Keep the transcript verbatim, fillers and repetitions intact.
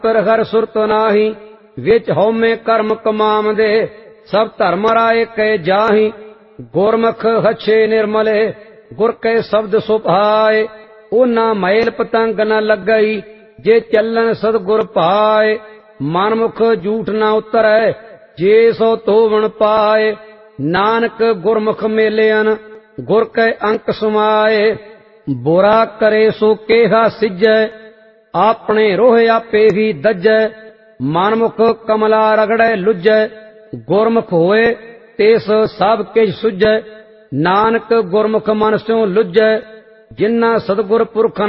ਪਰ ਹਰ ਸੁਰਤ ਨਾਹੀ, ਵਿੱਚ ਹਉਮੈ ਕਰਮ ਕਮਾਵਦੇ, ਸਭ ਧਰਮ ਰਾਏ ਕੈ ਜਾਹੀ। ਗੁਰਮੁਖ ਹੱਛੇ ਨਿਰਮਲੇ, ਗੁਰ ਕੈ ਸ਼ਬਦ ਸੁਭਾਏ। ਉਹਨਾਂ ਮੈਲ ਪਤੰਗ ਨ ਲੱਗਈ, ਜੇ ਚੱਲਣ ਸਤਿਗੁਰ ਭਾਏ। ਮਨਮੁਖ ਝੂਠ ਨ ਉਤਰੈ, ਜੇ ਸੋ ਧੋਵਣ ਪਾਏ। ਨਾਨਕ ਗੁਰਮੁਖ ਮੇਲਿਆਨ, ਗੁਰ ਕੈ ਅੰਕ ਸਮਾਏ। ਬੁਰਾ ਕਰੇ ਸੋ ਕੇਹਾ ਸਿਜੈ, ਆਪਣੇ ਰੋਹ ਆਪੇ ਹੀ ਦੱਜੈ। ਮਨਮੁਖ ਕਮਲਾ ਰਗੜੈ ਲੁੱਜੈ, ਗੁਰਮੁਖ ਹੋਏ ਤਿਸ ਸਭ ਕਿਛ ਸੁਝੈ। ਨਾਨਕ ਗੁਰਮੁਖ ਮਨ ਸਿਉ ਲੁੱਜੈ, ਜਿਨ੍ਹਾਂ ਸਤਿਗੁਰ ਪੁਰਖਾਂ